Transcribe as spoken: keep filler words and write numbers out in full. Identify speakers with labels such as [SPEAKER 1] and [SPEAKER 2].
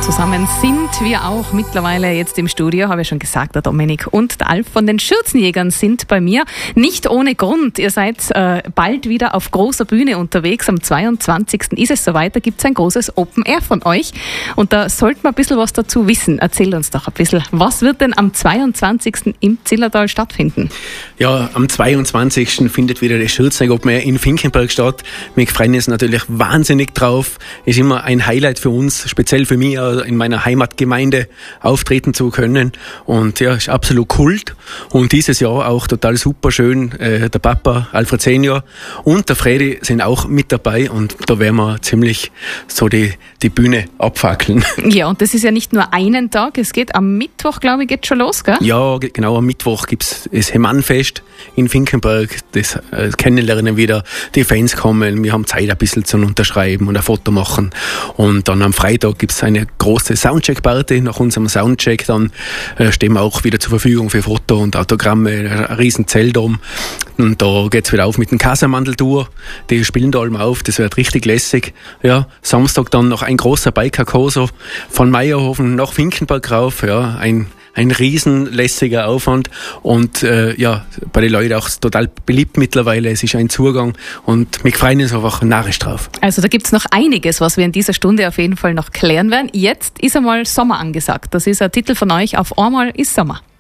[SPEAKER 1] Und zusammen sind wir auch mittlerweile jetzt im Studio, habe ich schon gesagt, der Dominik und der Alf von den Schürzenjägern sind bei mir. Nicht ohne Grund. Ihr seid äh, bald wieder auf großer Bühne unterwegs. Am zweiundzwanzigsten ist es soweit. Da gibt es ein großes Open Air von euch. Und da sollten wir ein bisschen was dazu wissen. Erzähl uns doch ein bisschen. Was wird denn am zweiundzwanzigsten im Zillertal stattfinden?
[SPEAKER 2] Ja, am zweiundzwanzigsten findet wieder das Schürzenjäger Open Air in Finkenberg statt. Wir freuen uns natürlich wahnsinnig drauf. Ist immer ein Highlight für uns, speziell für mich in meiner Heimatgemeinde auftreten zu können. Und ja, ist absolut Kult. Und dieses Jahr auch total super schön. Äh, der Papa, Alfred Senior und der Fredi sind auch mit dabei. Und da werden wir ziemlich so die, die Bühne abfackeln.
[SPEAKER 1] Ja, und das ist ja nicht nur einen Tag. Es geht am Mittwoch, glaube ich, geht schon los, gell?
[SPEAKER 2] Ja, genau. Am Mittwoch gibt's das Hemannfest in Finkenberg. Das äh, kennenlernen wieder. Die Fans kommen. Wir haben Zeit, ein bisschen zu unterschreiben und ein Foto machen. Und dann am Freitag gibt's eine große Soundcheck-Party. Nach unserem Soundcheck dann äh, stehen wir auch wieder zur Verfügung für Foto und Autogramme, ein riesen Zeltdom. Und da geht's wieder auf mit dem Casamandel-Tour. Die spielen da allem auf, das wird richtig lässig. Ja, Samstag dann noch ein großer Biker-Koso von Meierhofen nach Finkenberg rauf. Ja, ein Ein riesenlässiger Aufwand und äh, ja, bei den Leuten auch total beliebt mittlerweile. Es ist ein Zugang und wir freuen uns einfach narrisch drauf.
[SPEAKER 1] Also da gibt's noch einiges, was wir in dieser Stunde auf jeden Fall noch klären werden. Jetzt ist einmal Sommer angesagt. Das ist ein Titel von euch. Auf einmal ist Sommer.